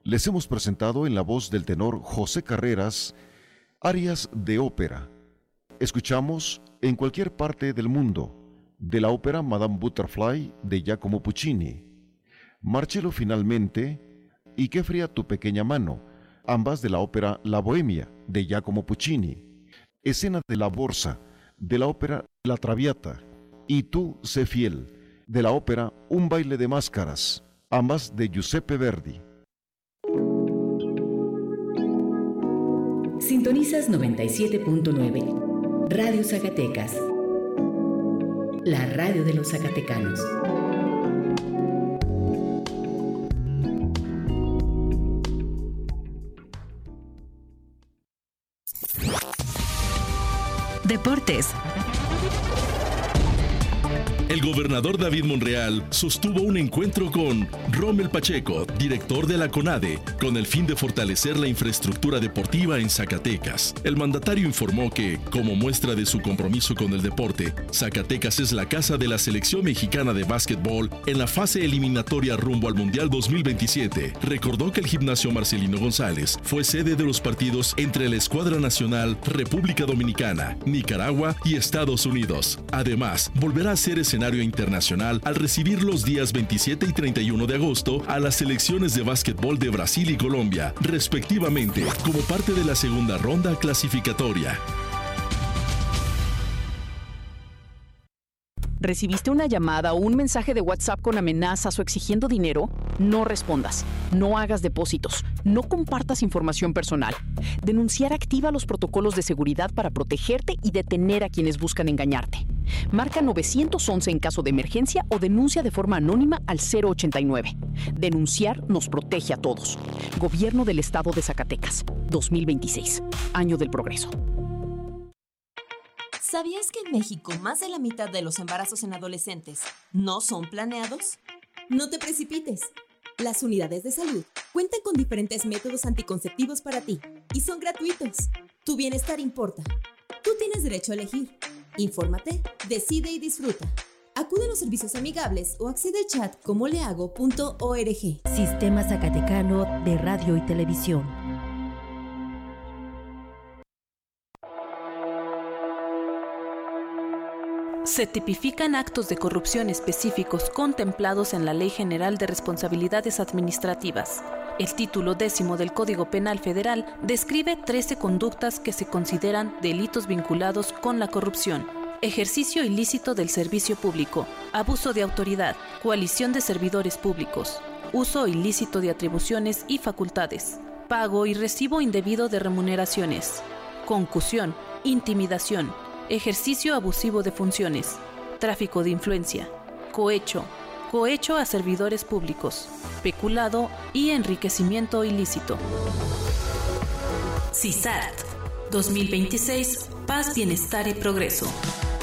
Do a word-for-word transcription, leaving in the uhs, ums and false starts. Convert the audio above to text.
les hemos presentado en la voz del tenor José Carreras arias de ópera. Escuchamos En cualquier parte del mundo, de la ópera Madame Butterfly de Giacomo Puccini. Marcello finalmente y Qué fría tu pequeña mano, ambas de la ópera La Bohemia de Giacomo Puccini. Escena de la Borsa de la ópera La Traviata y Tú sé fiel de la ópera Un baile de máscaras, ambas de Giuseppe Verdi. Sintonizas noventa y siete punto nueve, Radio Zacatecas, la radio de los zacatecanos. Deportes. El gobernador David Monreal sostuvo un encuentro con Rommel Pacheco, director de la CONADE, con el fin de fortalecer la infraestructura deportiva en Zacatecas. El mandatario informó que, como muestra de su compromiso con el deporte, Zacatecas es la casa de la selección mexicana de básquetbol en la fase eliminatoria rumbo al Mundial dos mil veintisiete. Recordó que el gimnasio Marcelino González fue sede de los partidos entre la Escuadra Nacional, República Dominicana, Nicaragua y Estados Unidos. Además, volverá a ser escenario internacional al recibir los días veintisiete y treinta y uno de agosto a las selecciones de básquetbol de Brasil y Colombia, respectivamente, como parte de la segunda ronda clasificatoria. ¿Recibiste una llamada o un mensaje de WhatsApp con amenazas o exigiendo dinero? No respondas, no hagas depósitos, no compartas información personal. Denunciar activa los protocolos de seguridad para protegerte y detener a quienes buscan engañarte. Marca nueve once en caso de emergencia o denuncia de forma anónima al cero ochenta y nueve. Denunciar nos protege a todos. Gobierno del Estado de Zacatecas, dos mil veintiséis, Año del Progreso. ¿Sabías que en México más de la mitad de los embarazos en adolescentes no son planeados? No te precipites. Las unidades de salud cuentan con diferentes métodos anticonceptivos para ti y son gratuitos. Tu bienestar importa. Tú tienes derecho a elegir. Infórmate, decide y disfruta. Acude a los servicios amigables o accede al chat como le hago punto org. Sistema Zacatecano de Radio y Televisión. Se tipifican actos de corrupción específicos contemplados en la Ley General de Responsabilidades Administrativas. El título décimo del Código Penal Federal describe trece conductas que se consideran delitos vinculados con la corrupción: ejercicio ilícito del servicio público, abuso de autoridad, coalición de servidores públicos, uso ilícito de atribuciones y facultades, pago y recibo indebido de remuneraciones, concusión, intimidación, ejercicio abusivo de funciones, tráfico de influencia, cohecho, cohecho a servidores públicos, peculado y enriquecimiento ilícito. CISAT dos mil veintiséis, Paz, Bienestar y Progreso.